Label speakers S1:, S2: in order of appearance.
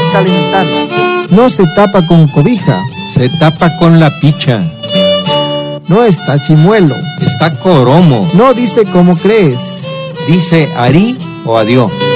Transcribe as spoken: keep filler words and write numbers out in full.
S1: calentana.
S2: No se tapa con cobija.
S3: Se tapa con la picha.
S2: No está chimuelo.
S3: Está coromo.
S2: No dice como crees.
S3: Dice arí o adiós.